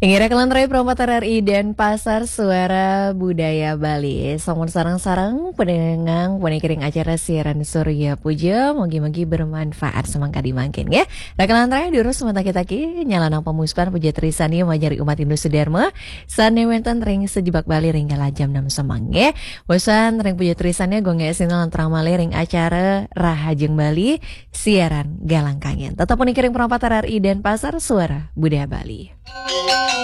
Ingira kelantarai Promotor RI dan Pasar Suara Budaya Bali. Somon sarang-sarang pendengang penikiring acara siaran Surya Puja. Mogi-mogi bermanfaat semangka dimangkin ya. Nah kelantarai diurus semata kita nyalanang pemuspan puja trisani majari umat Hindu Sudarma. Sane wenten ring sejebak Bali ring kala jam 6 semang ya. Bosan ring puja trisani gonge sinal lantrang mali ring acara Rahajeng Bali siaran Galang Kangen. Tetap penikiring Promotor RI dan Pasar Suara Budaya Bali.